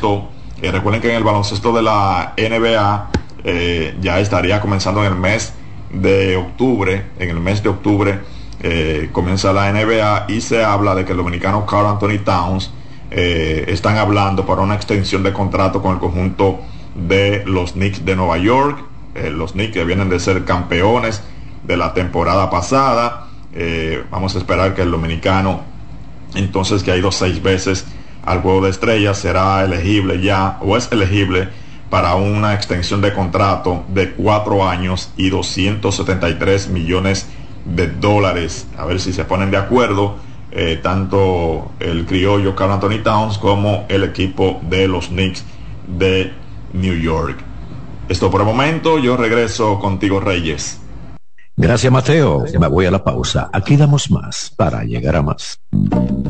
baloncesto, recuerden que en el baloncesto de la NBA ya estaría comenzando en el mes de octubre. En el mes de octubre comienza la NBA y se habla de que el dominicano Karl Anthony Towns están hablando para una extensión de contrato con el conjunto de los Knicks de Nueva York. Los Knicks que vienen de ser campeones de la temporada pasada. Vamos a esperar que el dominicano, entonces, que ha ido 6 veces al Juego de Estrellas, será elegible ya, o es elegible para una extensión de contrato de 4 años y 273 millones de dólares. A ver si se ponen de acuerdo tanto el criollo Karl Anthony Towns como el equipo de los Knicks de New York. Esto por el momento. Yo regreso contigo, Reyes. Gracias, Mateo. Me voy a la pausa. Aquí damos más para llegar a más.